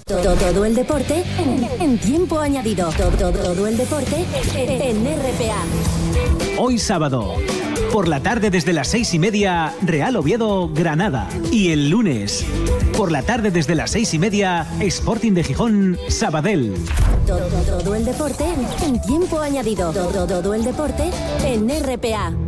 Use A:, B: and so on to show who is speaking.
A: Todo el deporte en tiempo añadido. Todo el deporte en RPA.
B: Hoy sábado, por la tarde desde las 6:30, Real Oviedo, Granada. Y el lunes, por la tarde desde las 6:30, Sporting de Gijón, Sabadell.
A: Todo el deporte en tiempo añadido. Todo el deporte en RPA.